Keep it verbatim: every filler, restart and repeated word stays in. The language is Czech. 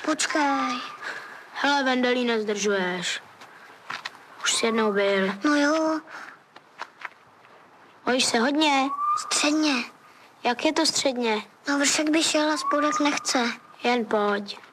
Počkej. Hele, Vendelí, nezdržuješ. Už jsi jednou byl. No jo. Bojíš se hodně? Středně. Jak je to středně? No vršek by šel a spodek nechce. Jen pojď.